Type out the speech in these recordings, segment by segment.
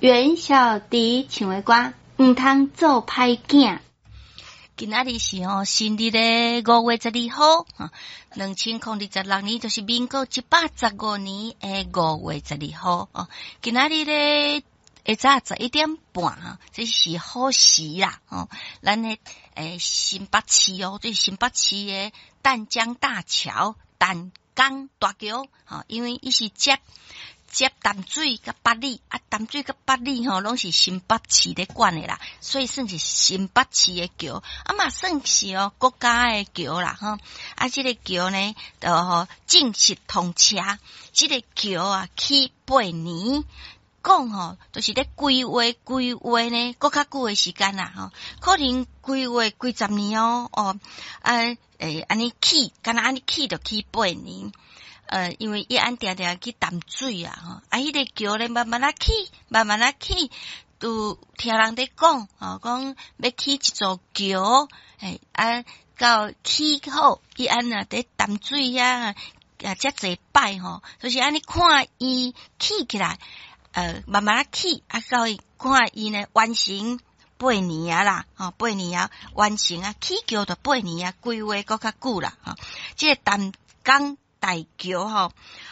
元宵节唱的歌，唔通做歹囝。 今仔日是新历的5月12號，2026年就是民國115年的5月12號哦。今仔日咧下早11點半這是好時啦哦。咱的新北市哦，這是新北市的淡江大橋、淡江大橋因為伊是接淡水甲八里淡水甲八里攏是新北市咧管的啦，所以算是新北市的桥，嘛算是國家的橋啦這個橋呢正式通車，這個橋起8年，講就是咧規劃呢，閣較久的時間啦可能規劃幾十年安尼起，敢若安尼起就起8年。因為伊安定定去淡水迄個橋咧慢慢起，都聽人在講講要起一座橋，到起好，伊安在淡水遮濟擺就是安尼看伊起起來，慢慢起，到伊看伊呢完成8年啦8年完成起橋就8年規劃閣較久啦這個淡江大橋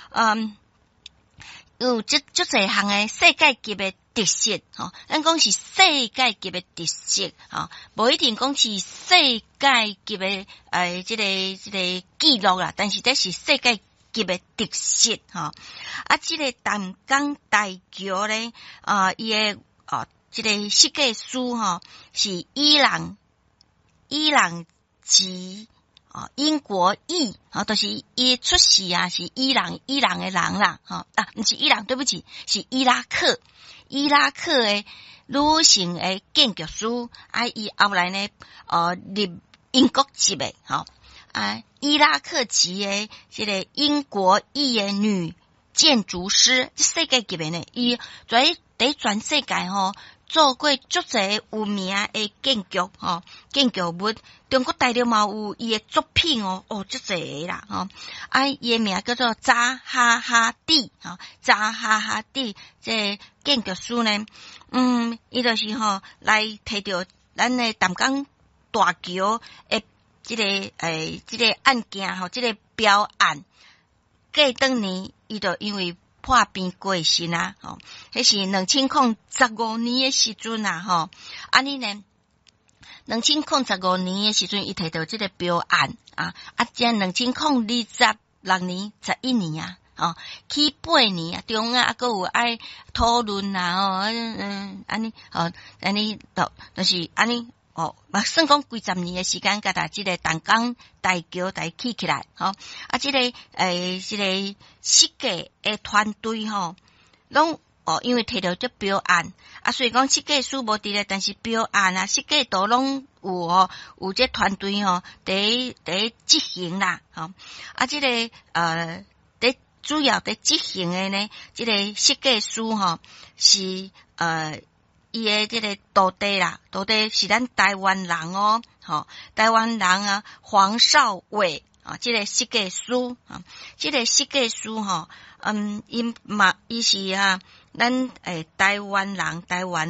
有足儕項誒世界級誒特色咱講是世界級誒特色無一定講是世界級誒這個記錄啦，但是這是世界級誒特色這個淡江大橋咧伊誒這個設計師是伊朗籍英國裔就是伊出世是伊朗的人啦不是伊朗，對不起，是伊拉克的女性的建築師伊後來呢入英國籍的伊拉克籍的這個英國裔的女建築師，世界級的呢伊在全世界做過足儕有名的建築物，中國大陸嘛有伊的作品足儕啦伊的名叫做扎哈哈蒂這建築師呢伊就是來摕到咱的淡江大橋的這個案件這個標案，過當年伊就因為破病過身迄是2015年的時陣安尼呢2015年的時陣伊摕到這個標案這2026年11年起8年中還閣有愛討論安尼就是安尼算講幾十年的時間，甲這個淡江大橋起起來這個設計的團隊攏因為摕到這標案所以講設計師無佇咧，但是標案設計圖攏有這團隊在執行啦這個主要在執行的呢，這個設計師是伊的這個徒弟是咱台灣人台灣人黃少偉這個設計師這個設計師伊是咱台灣人